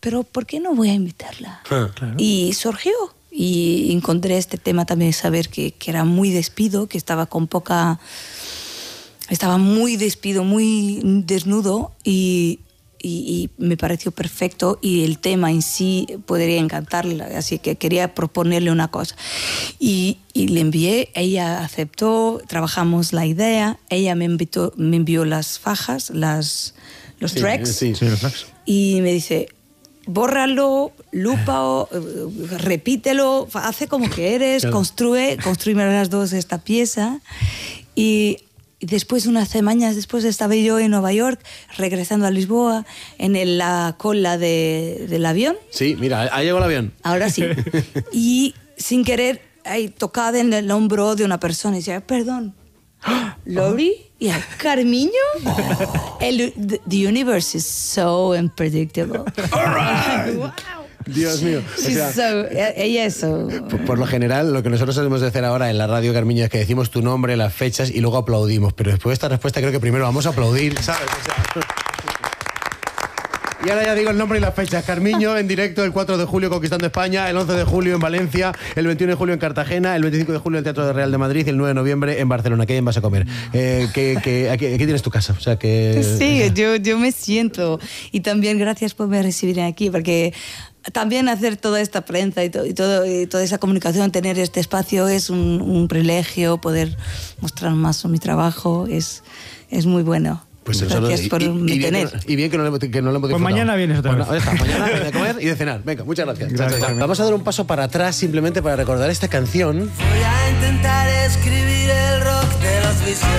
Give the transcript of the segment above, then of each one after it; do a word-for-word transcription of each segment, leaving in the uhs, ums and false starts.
pero ¿por qué no voy a invitarla? Ah, claro. Y surgió. Y encontré este tema también, saber que, que era muy despido, que estaba con poca... Estaba muy despido, muy desnudo y, y, y me pareció perfecto y el tema en sí podría encantarle, así que quería proponerle una cosa. Y, y le envié, ella aceptó, trabajamos la idea, ella me, invitó, me envió las fajas, las, los Sí, tracks, sí, sí, los tracks. Y me dice... bórralo, lúpalo, repítelo, hace como que eres, claro. construye, construime las dos esta pieza. Y después, unas semanas después, estaba yo en Nueva York, regresando a Lisboa, en el, la cola de, del avión. Sí, mira, ahí llegó el avión. Ahora sí. Y sin querer, ahí tocada en el hombro de una persona, y decía, perdón, Lori, y a Carmiño. Oh. El, the, the universe is so unpredictable. All right. Wow. Dios mío. O sea, so, ella es so... por, por lo general, lo que nosotros solemos hacer ahora en la radio, Carmiño, es que decimos tu nombre, las fechas y luego aplaudimos. Pero después de esta respuesta creo que primero vamos a aplaudir, ¿sabes? O sea... Y ahora ya digo el nombre y las fechas. Carmiño en directo el cuatro de julio conquistando España, el once de julio en Valencia, el veintiuno de julio en Cartagena, el veinticinco de julio en el Teatro de Real de Madrid y el nueve de noviembre en Barcelona. ¿Qué vas a comer? Eh, ¿qué, qué, aquí, aquí tienes tu casa? O sea, que... Sí, yo, yo me siento. Y también gracias por me recibir aquí, porque... También hacer toda esta prensa y, to, y, todo, y toda esa comunicación, tener este espacio es un, un privilegio, poder mostrar más mi trabajo es, es muy bueno. Pues gracias solo, por y, me y, tener. Bien que, y bien que no le, que no le hemos disfrutado. Pues mañana vienes otra bueno, vez. Está, mañana de comer y de cenar. Venga, muchas gracias. gracias chao, chao. Vamos a dar un paso para atrás simplemente para recordar esta canción. Voy a intentar escribir el rock de los vicios.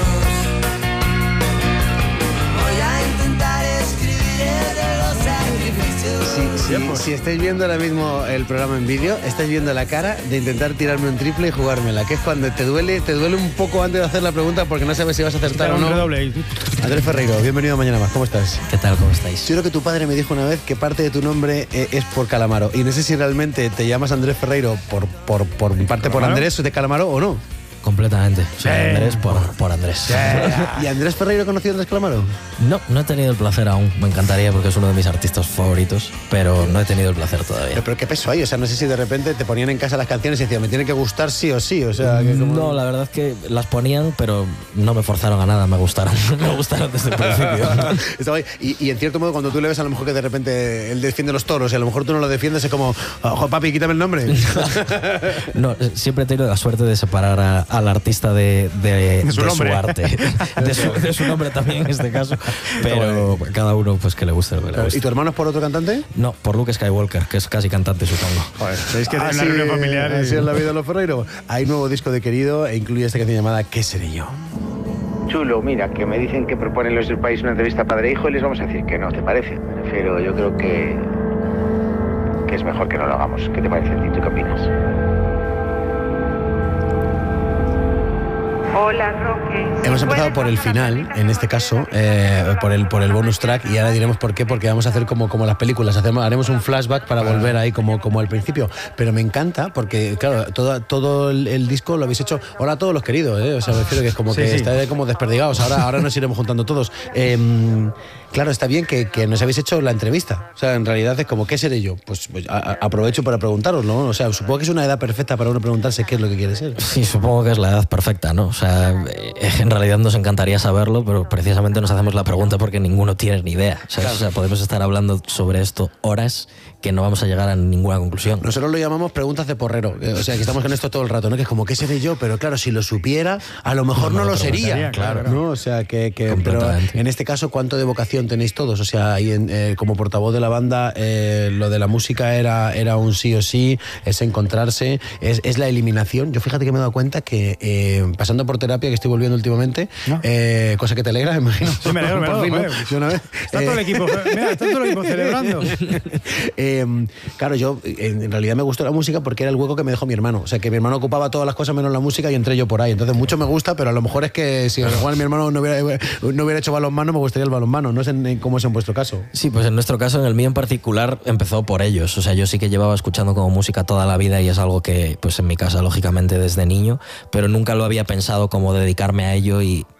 Voy a intentar escribir el de los sacrificios. Si, si, si estáis viendo ahora mismo el programa en vídeo, estáis viendo la cara de intentar tirarme un triple y jugármela, que es cuando te duele, te duele un poco antes de hacer la pregunta porque no sabes si vas a acertar o no. Andrés Ferreiro, bienvenido a Mañana Más, ¿cómo estás? ¿Qué tal? ¿Cómo estáis? Yo creo que tu padre me dijo una vez que parte de tu nombre eh, es por Calamaro y no sé si realmente te llamas Andrés Ferreiro por, por, por parte por Andrés de Calamaro o no. Completamente. Soy sí. Andrés por, por Andrés. Sí. ¿Y Andrés Ferreiro conocido a Andrés Calamaro? No, no he tenido el placer aún. Me encantaría porque es uno de mis artistas favoritos, pero no he tenido el placer todavía. Pero, pero qué peso hay, o sea, no sé si de repente te ponían en casa las canciones y decían, me tiene que gustar sí o sí, o sea... Que como... No, la verdad es que las ponían, pero no me forzaron a nada, me gustaron. Me gustaron desde el principio. Está bien. Y, y en cierto modo, cuando tú le ves a lo mejor que de repente él defiende los toros y a lo mejor tú no lo defiendes, es como, ojo, papi, quítame el nombre. No, siempre he tenido la suerte de separar a, al artista de De, de, de, su, de su arte, de su, de su nombre también en este caso, pero cada uno pues que le guste lo que le guste. ¿Y tu hermano es por otro cantante? No, por Luke Skywalker, que es casi cantante supongo. Joder, ¿sabéis que así, una familiar así es la vida de los Ferreiro? Hay nuevo disco de Querido e incluye esta canción llamada ¿Qué seré yo? Chulo, mira, que me dicen que proponen los del país una entrevista padre-hijo y les vamos a decir que no, ¿te parece? Me refiero, yo creo que que es mejor que no lo hagamos. ¿Qué te parece, Tito? ¿Qué opinas? Hola, Roque. Hemos empezado por el final, en este caso, eh, por el por el bonus track, y ahora diremos por qué, porque vamos a hacer como, como las películas, hacemos, haremos un flashback para volver ahí como, como al principio. Pero me encanta, porque claro, todo, todo el, el disco lo habéis hecho, hola a todos los queridos, ¿eh? O sea, me refiero que es como sí, que sí. Está como desperdigados, ahora, ahora nos iremos juntando todos. Eh, claro, está bien que, que nos habéis hecho la entrevista, o sea, en realidad es como, ¿qué seré yo? Pues, pues a, a, aprovecho para preguntaros, ¿no? O sea, supongo que es una edad perfecta para uno preguntarse qué es lo que quiere ser. Sí, supongo que es la edad perfecta, ¿no? O sea, en realidad nos encantaría saberlo, pero precisamente nos hacemos la pregunta porque ninguno tiene ni idea. O sea, claro. O sea, podemos estar hablando sobre esto horas que no vamos a llegar a ninguna conclusión. Nosotros lo llamamos preguntas de porrero, o sea, que estamos con esto todo el rato, ¿no? Que es como, ¿qué seré yo? Pero claro, si lo supiera, a lo mejor no, no, no lo sería. Claro, ¿no? O sea, que, que pero en este caso, ¿cuánto de vocación tenéis todos? O sea, ahí en, eh, como portavoz de la banda, eh, lo de la música era, era un sí o sí, es encontrarse, es, es la eliminación. Yo fíjate que me he dado cuenta que eh, pasando por terapia, que estoy volviendo últimamente, ¿no? eh, cosa que te alegra, me imagino. Sí, me alegro, me alegro. ¿No? Una vez. Está eh, todo el equipo, mira, está todo el equipo celebrando. eh, claro, yo en realidad me gustó la música porque era el hueco que me dejó mi hermano. O sea, que mi hermano ocupaba todas las cosas menos la música y entré yo por ahí. Entonces mucho me gusta, pero a lo mejor es que si igual mi hermano no hubiera, no hubiera hecho balonmano, me gustaría el balonmano. No sé en, cómo es en vuestro caso. Sí, pues en nuestro caso, en el mío en particular, empezó por ellos. O sea, yo sí que llevaba escuchando como música toda la vida y es algo que, pues en mi casa, lógicamente, desde niño, pero nunca lo había pensado como dedicarme a ello y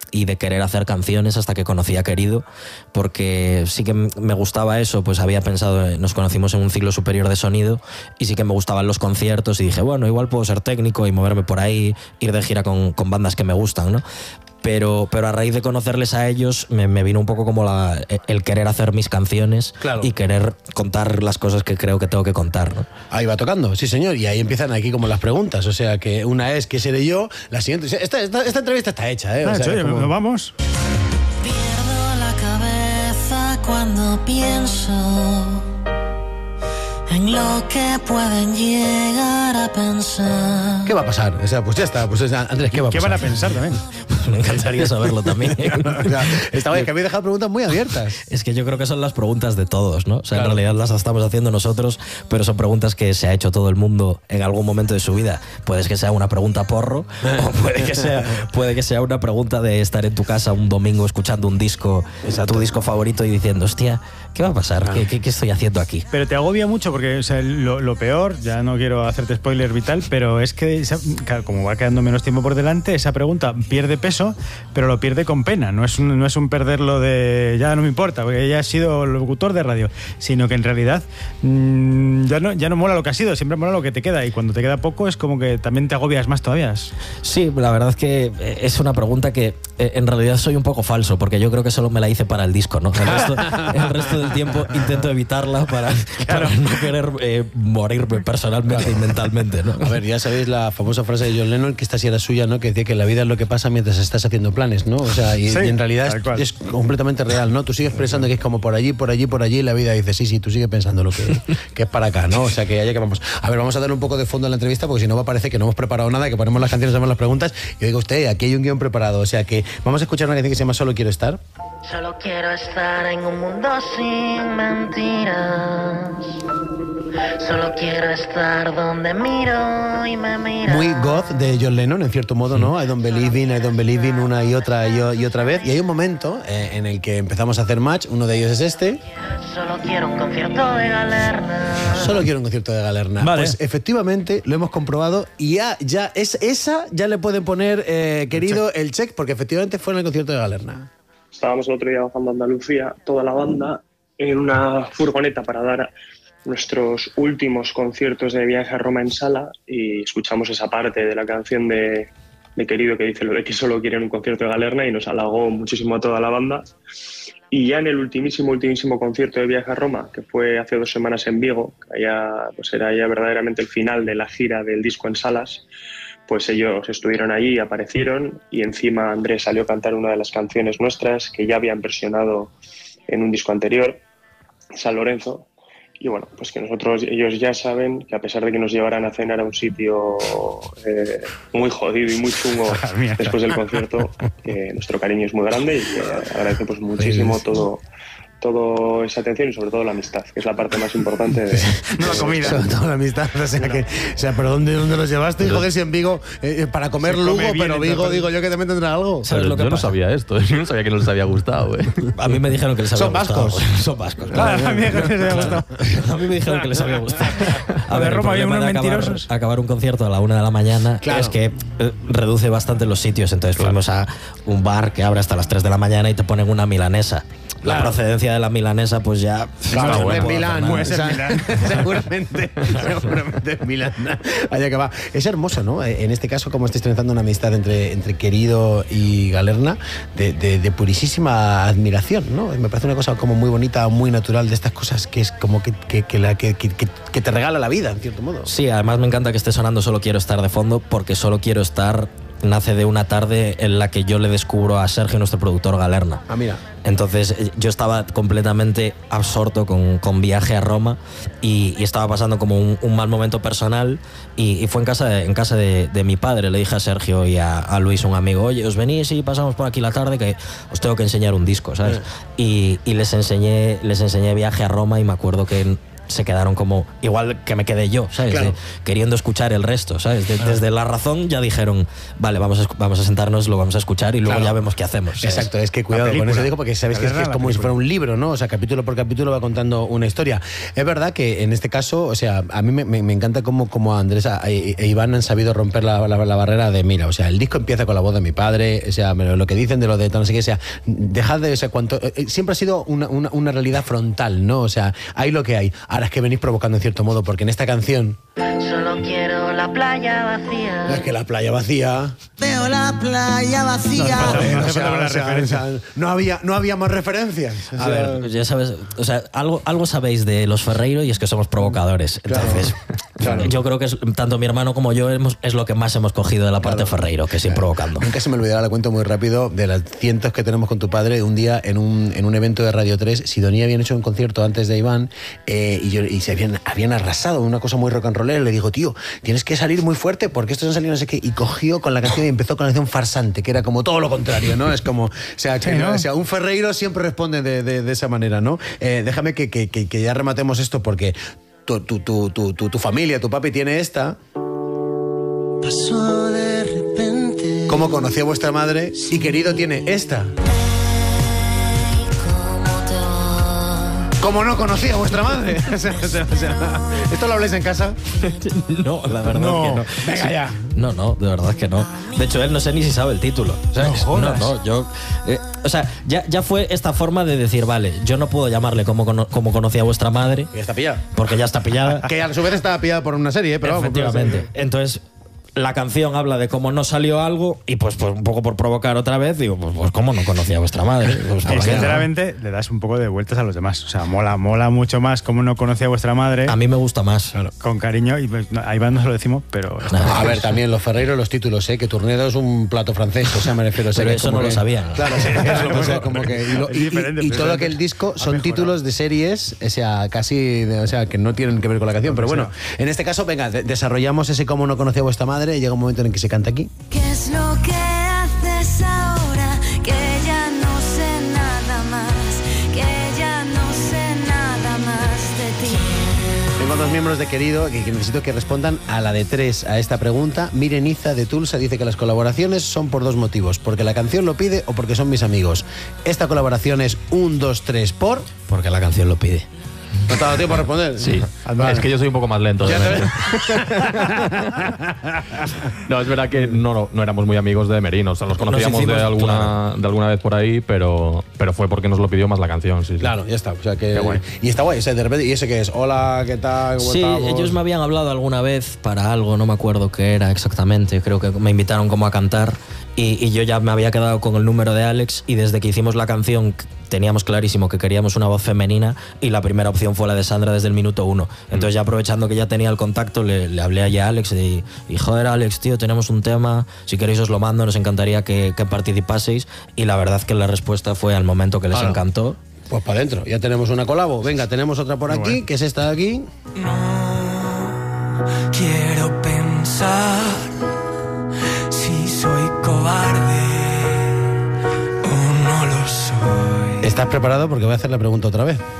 y de querer hacer canciones hasta que conocí a Querido, porque sí que me gustaba eso, pues había pensado, nos conocimos en un ciclo superior de sonido y sí que me gustaban los conciertos y dije, bueno, igual puedo ser técnico y moverme por ahí, ir de gira con, con bandas que me gustan, ¿no? Pero, pero a raíz de conocerles a ellos me, me vino un poco como la, el querer hacer mis canciones, claro, y querer contar las cosas que creo que tengo que contar, ¿no? Ahí va tocando, sí señor, y ahí empiezan aquí como las preguntas, o sea que una es ¿qué seré yo? La siguiente, esta, esta, esta entrevista está hecha, ¿eh? O Ah, sea, oye, como... nos vamos. Pierdo la cabeza cuando pienso en lo que pueden llegar a pensar. ¿Qué va a pasar? O sea, pues ya está, pues Andrés, ¿qué va a ¿Qué pasar? van a pensar también? Me encantaría saberlo también. O sea, esta vez que habéis dejado preguntas muy abiertas. Es que yo creo que son las preguntas de todos, ¿no? O sea, Claro. en realidad las estamos haciendo nosotros, pero son preguntas que se ha hecho todo el mundo en algún momento de su vida. Puede que sea una pregunta porro, o puede que sea, puede que sea una pregunta de estar en tu casa un domingo escuchando un disco, Exacto. tu disco favorito y diciendo, hostia, ¿qué va a pasar? ¿Qué, qué, qué estoy haciendo aquí? Pero te agobia mucho porque, o sea, lo, lo peor, ya no quiero hacerte spoiler vital, pero es que esa- claro, como va quedando menos tiempo por delante, esa pregunta pierde peso, pero lo pierde con pena. No es un, no es un perderlo de ya no me importa, porque ya has sido locutor de radio, sino que en realidad mmm, ya, no, ya no mola lo que has sido, siempre mola lo que te queda, y cuando te queda poco es como que también te agobias más todavía. Sí, la verdad es que es una pregunta que eh, en realidad soy un poco falso, porque yo creo que solo me la hice para el disco, ¿no? El resto, el resto del tiempo intento evitarla para, para no querer eh, morirme personalmente y mentalmente, ¿no? A ver, ya sabéis la famosa frase de John Lennon, que esta sí era suya, ¿no? Que decía que la vida es lo que pasa mientras estás haciendo planes, ¿no? O sea, y, Sí, y en realidad tal cual. es, es completamente real, ¿no? Tú sigues pensando que es como por allí, por allí, por allí, y la vida dice, sí, sí, tú sigues pensando lo que, que es para acá, ¿no? O sea, que allá que vamos. A ver, vamos a dar un poco de fondo a la entrevista, porque si no va a parecer que no hemos preparado nada, que ponemos las canciones, hacemos las preguntas, y oiga usted, aquí hay un guión preparado, o sea que vamos a escuchar una canción que se llama Solo quiero estar. Solo quiero estar en un mundo sin mentiras. Solo quiero estar donde miro y me miro. Muy goth de John Lennon, en cierto modo, ¿no? I don't believe in, I don't believe in, una y otra y, o- y otra vez. Y hay un momento eh, en el que empezamos a hacer match, uno de ellos es este. Solo quiero un concierto de Galerna. Solo quiero un concierto de Galerna. Vale. Pues efectivamente lo hemos comprobado y ya, ya es esa, ya le pueden poner, eh, querido, el check, porque efectivamente fue en el concierto de Galerna. Estábamos el otro día bajando a Andalucía, toda la banda, en una furgoneta para dar nuestros últimos conciertos de Viaje a Roma en sala, y escuchamos esa parte de la canción de, de Querido que dice lo de que solo quieren un concierto de Galerna, y nos halagó muchísimo a toda la banda. Y ya en el ultimísimo, ultimísimo concierto de Viaje a Roma, que fue hace dos semanas en Vigo, que ya, pues era ya verdaderamente el final de la gira del disco en salas, pues ellos estuvieron allí, aparecieron, y encima Andrés salió a cantar una de las canciones nuestras que ya habían versionado en un disco anterior, San Lorenzo. Y bueno, pues que nosotros, ellos ya saben que a pesar de que nos llevaran a cenar a un sitio eh, muy jodido y muy chungo después del concierto, que nuestro cariño es muy grande y que agradecemos muchísimo todo, toda esa atención y sobre todo la amistad, que es la parte más importante de... No la comida. Sobre todo la amistad, o sea, que, o sea, pero ¿dónde, dónde los llevaste? Joder, si en Vigo, eh, para comer Se come Lugo, bien, pero Vigo, entonces. digo yo que también tendrá algo. ¿Sabes lo que yo no pasa? sabía esto, yo no sabía que no les había gustado, eh. A mí me dijeron que les había Son gustado. vascos. Son vascos. Claro, a mí me había gustado. A mí me dijeron que les había gustado. A De ver, el Roma había problema unos de acabar, mentirosos. acabar un concierto a la una de la mañana Claro. es que eh, reduce bastante los sitios. Entonces fuimos a un bar que abre hasta las tres de la mañana y te ponen una milanesa. La Claro. procedencia de la milanesa, pues ya... Claro, no en puedo Milán, hacer nada. Puede ser o sea, Milán. seguramente, seguramente en Milán. Allá que va. Es hermoso, ¿no? En este caso, como estáis trenzando una amistad entre, entre Querido y Galerna, de, de, de purísima admiración, ¿no? Me parece una cosa como muy bonita, muy natural, de estas cosas que es como que, que, que, la, que, que, que te regala la vida, en cierto modo. Sí, además me encanta que esté sonando Solo quiero estar de fondo, porque Solo quiero estar nace de una tarde en la que yo le descubro a Sergio, nuestro productor, Galerna. Ah, mira. Entonces yo estaba completamente absorto con, con Viaje a Roma y, y estaba pasando como un, un mal momento personal y, y fue en casa, de, en casa de, de mi padre. Le dije a Sergio y a, a Luis, un amigo, oye, os venís y pasamos por aquí la tarde que os tengo que enseñar un disco, ¿sabes? Eh. Y, y les enseñé les enseñé Viaje a Roma y me acuerdo que se quedaron como, igual que me quedé yo, ¿sabes? Claro. De, queriendo escuchar el resto, ¿sabes? De, desde La Razón ya dijeron, vale, vamos a, vamos a sentarnos, lo vamos a escuchar y luego Claro. ya vemos qué hacemos, ¿sabes? Exacto, es que cuidado con eso digo, porque sabéis que es, que es como si fuera un libro, ¿no? O sea, capítulo por capítulo va contando una historia. Es verdad que en este caso, o sea, a mí me, me, me encanta cómo, cómo Andrés e, e Iván han sabido romper la, la, la barrera de, mira, o sea, el disco empieza con la voz de mi padre, o sea, lo que dicen de lo de no sé qué, o sea, dejad de, o sea, cuanto, eh, siempre ha sido una, una, una realidad frontal, ¿no? O sea, hay lo que hay. Ahora es que venís provocando en cierto modo, porque en esta canción... Solo quiero la playa vacía. Es que la playa vacía... Veo la playa vacía. No, o sea, o sea, o sea, no había, no había más referencias. O A sea, ver, pues ya sabes, o sea, algo, algo sabéis de los Ferreiro y es que somos provocadores. Entonces, Claro. yo creo que es, tanto mi hermano como yo hemos, es lo que más hemos cogido de la parte Claro. Ferreiro, que es ir provocando. Nunca se me olvidará, le cuento muy rápido, de las cientos que tenemos con tu padre. Un día en un, en un evento de Radio tres, Sidonia habían hecho un concierto antes de Iván eh, y, yo, y se habían, habían arrasado, una cosa muy rock and rollera. Le digo, tío, tienes que salir muy fuerte porque estos han salido no sé qué. Y cogió con la canción y empezó con la canción farsante, que era como todo lo contrario, ¿no? Es como, o sea, que, Sí, ¿no? o sea un Ferreiro siempre responde de, de, de esa manera, ¿no? Eh, déjame que, que, que, que ya rematemos esto porque tu, tu, tu, tu, tu, tu familia, tu papi tiene esta. Pasó de repente. ¿Cómo conocí a vuestra madre? Y querido tiene esta. ¿Cómo no conocí a vuestra madre? O sea, o sea, o sea, ¿esto lo habláis en casa? No, la verdad No. es que no. Venga ya. No, no, de verdad que no. De hecho, él no sé ni si sabe el título. O sea, No jodas. no, no, yo... eh, o sea, ya, ya fue esta forma de decir, vale, yo no puedo llamarle como, cono- como conocí a vuestra madre, Ya está pillada. porque ya está pillada. Que a su vez estaba pillada por una serie, ¿eh? Pero vamos, Efectivamente. Entonces, la canción habla de cómo no salió algo y pues, pues un poco por provocar otra vez, digo, pues, pues cómo no conocía a vuestra madre. Pues, Y ¿por qué no? sinceramente, le das un poco de vueltas a los demás. O sea, mola, mola mucho más cómo no conocía a vuestra madre. A mí me gusta más. Con cariño, y pues, no, a Iván no se lo decimos, pero... A ver, también los Ferreiro, los títulos, ¿eh? Que Turnedo es un plato francés, o sea, me refiero. o sea, Pero que eso como no lo que- sabían. Claro, sí, eso, o sea, como que... Y, lo- Es y- y- diferente, y pero todo es- aquel disco ha son mejorado. títulos de series, o sea, casi, de- o sea, que no tienen que ver con la canción. Pero bueno, en este caso, venga, de- desarrollamos ese cómo no conocía a vuestra madre y llega un momento en el que se canta aquí. ¿Qué es lo que haces ahora? Que ya no sé nada más, que ya no sé nada más de ti. Tengo dos miembros de Querido que, que necesito que respondan a la de tres a esta pregunta. Miren Iza de Tulsa dice que las colaboraciones son por dos motivos, porque la canción lo pide o porque son mis amigos. Esta colaboración es un, dos, tres por... Porque la canción lo pide. ¿No te ha dado tiempo a responder? Sí. Vale. Es que yo soy un poco más lento. Ya de te verdad. No, es verdad que no, no, no éramos muy amigos de Merino. O sea, nos conocíamos hicimos, de, alguna, claro. de alguna vez por ahí, pero, pero fue porque nos lo pidió más la canción. Sí, sí. Claro, ya está. O sea que, Qué guay. Y está guay. O sea, de repente, ¿y ese qué es? Hola, ¿qué tal? ¿Cómo Sí, estamos? ellos me habían hablado alguna vez para algo, no me acuerdo qué era exactamente, creo que me invitaron como a cantar y, y yo ya me había quedado con el número de Alex y desde que hicimos la canción teníamos clarísimo que queríamos una voz femenina y la primera opción fue la de Sandra desde el minuto uno. Entonces ya aprovechando que ya tenía el contacto le, le hablé allí a Alex y, y joder Alex, tío, tenemos un tema, si queréis os lo mando, nos encantaría que, que participaseis y la verdad que la respuesta fue al momento que les Claro. encantó. Pues para adentro. Ya tenemos una colabo. Venga, tenemos otra por aquí, que es esta de aquí. No quiero pensar si soy cobarde o no lo soy. ¿Estás preparado? Porque voy a hacer la pregunta otra vez.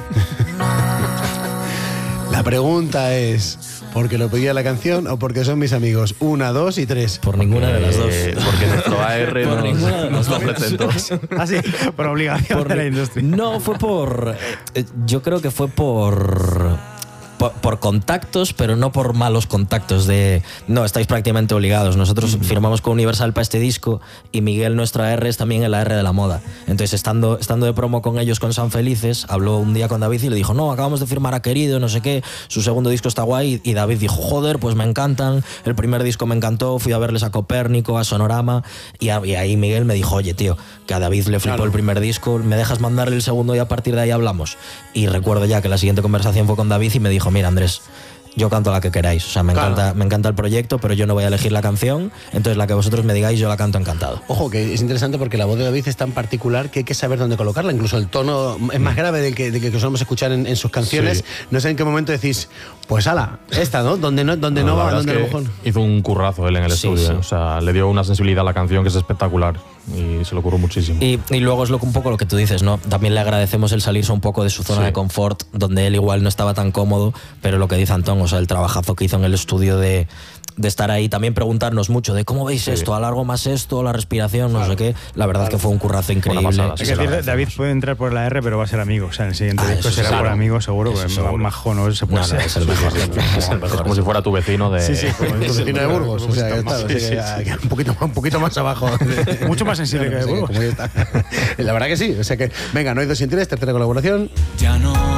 La pregunta es, ¿porque lo pedía la canción o porque son mis amigos? Una, dos y tres. Por ninguna de las dos. Eh, porque nuestro A R Por nos, ninguna de las nos lo dos. presentó. Ah, sí, por obligación Por- de la industria. No, fue por... eh, Yo creo que fue por... Por, por contactos, pero no por malos contactos de... No, estáis prácticamente obligados. Nosotros firmamos con Universal para este disco y Miguel, nuestra R, es también el A R de la moda. Entonces, estando, estando de promo con ellos, con San Felices, habló un día con David y le dijo, no, acabamos de firmar a Querido, no sé qué, su segundo disco está guay. Y David dijo, joder, pues me encantan, el primer disco me encantó, fui a verles a Copérnico, a Sonorama, y, a- y ahí Miguel me dijo, oye, tío, que a David le flipó Claro. el primer disco, ¿me dejas mandarle el segundo y a partir de ahí hablamos? Y recuerdo ya que la siguiente conversación fue con David y me dijo, mira Andrés, yo canto la que queráis, o sea, me, Claro. encanta, me encanta el proyecto, pero yo no voy a elegir la canción, entonces la que vosotros me digáis yo la canto encantado. Ojo, que es interesante porque la voz de David es tan particular que hay que saber dónde colocarla. Incluso el tono es más grave del que, del que solemos escuchar en, en sus canciones. Sí. No sé en qué momento decís, pues ala, esta, ¿no? Donde no, donde no, la va, verdad es donde a lo que mejor... hizo un currazo él en el Sí, estudio. sí. ¿eh? O sea, le dio una sensibilidad a la canción que es espectacular. y se lo curró muchísimo. Y, y luego es lo que un poco lo que tú dices, ¿no? También le agradecemos el salirse un poco de su zona Sí. de confort, donde él igual no estaba tan cómodo, pero lo que dice Antón, o sea, el trabajazo que hizo en el estudio de, de estar ahí, también preguntarnos mucho de cómo veis Sí. esto, alargo más esto, la respiración, no sé qué. La verdad es que fue un currazo increíble. pasada, Hay sí, que se lo decir, David puede entrar por la R, pero va a ser amigo. O sea, en el siguiente Ah, disco eso será seguro. por amigo, seguro, Eso porque seguro. majo no se puede No, no, ser. es el mejor. Es el Es como mejor. si fuera tu vecino de... Sí, sí, como Tu vecino de Burgos, o sea, ya está, Sí, o sea, sí, que- que un poquito, un poquito más abajo. Mucho más sensible que de Sí, Burgos. como ya está. La verdad que sí, o sea que, venga, no hay dos sin tres, tercera colaboración. Ya no